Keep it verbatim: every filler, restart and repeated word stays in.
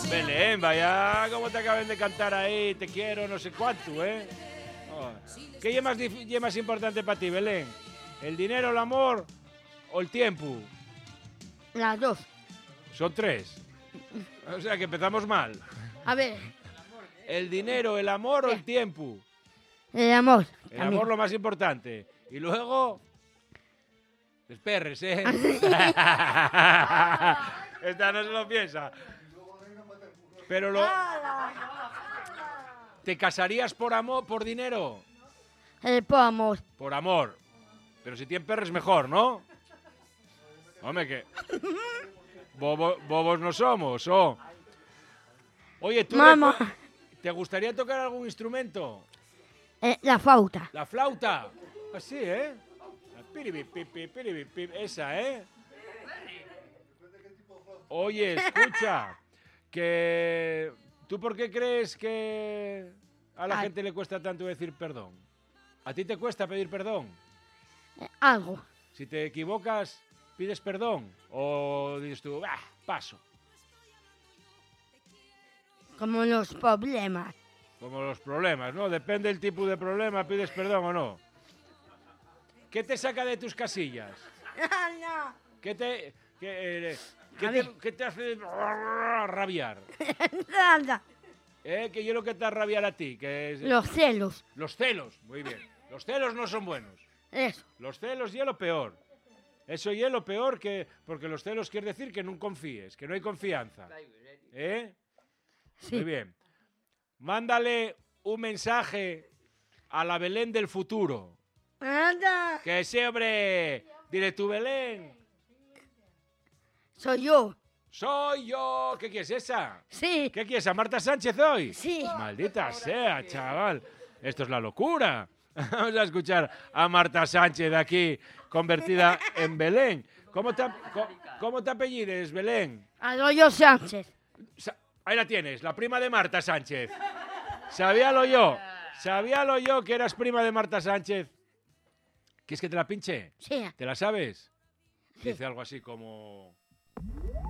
Belén, vaya, como te acaben de cantar ahí, te quiero, no sé cuánto, ¿eh? Oh. ¿Qué es más, es más importante para ti, Belén? ¿El dinero, el amor o el tiempo? Las dos. Son tres. O sea que empezamos mal. A ver. ¿El dinero, el amor o el tiempo? El amor. El amor lo más importante. Y luego... Desperres, ¿eh? Esta no se lo piensa. Pero lo... ¿Te casarías por amor, por dinero? El por amor. Por amor. Pero si tienes perres mejor, ¿no? Hombre, que... Bobo, bobos no somos, ¿o? Oye, ¿tú Mamá. te gustaría tocar algún instrumento? Eh, la flauta. ¿La flauta? Así, ¿eh? La piribipipi, piribipi, esa, ¿eh? Oye, escucha, que... ¿Tú por qué crees que a la Ay. gente le cuesta tanto decir perdón? ¿A ti te cuesta pedir perdón? Eh, algo. Si te equivocas, ¿pides perdón? ¿O dices tú, bah, paso? Como los problemas. Como los problemas, ¿no? Depende del tipo de problema, ¿pides perdón o no? ¿Qué te saca de tus casillas? No. ¿Qué te, qué, eh, qué A te, ver. qué te hace rabiar? Nada. ¿Eh? ¿Qué es lo que te hace rabiar a ti? Que es... Los celos. Los celos, muy bien. Los celos no son buenos. Eso. Los celos y es lo peor. Eso y es lo peor que... Porque los celos quiere decir que no confíes, que no hay confianza. ¿Eh? Sí. Muy bien. Mándale un mensaje a la Belén del futuro. Anda. Que sí, hombre. Dile tú, Belén. Soy yo. Soy yo. ¿Qué quieres esa? Sí. ¿Qué quieres? ¿A Marta Sánchez hoy? Sí. Maldita sea, chaval. Esto es la locura. Vamos a escuchar a Marta Sánchez aquí, convertida en Belén. ¿Cómo te, cómo, cómo te apellides, Belén? Arroyo Sánchez. Sa- Ahí la tienes, la prima de Marta Sánchez. Sabíalo yo. Sabíalo yo que eras prima de Marta Sánchez. ¿Quieres que te la pinche? Sí. ¿Te la sabes? Sí. Dice algo así como...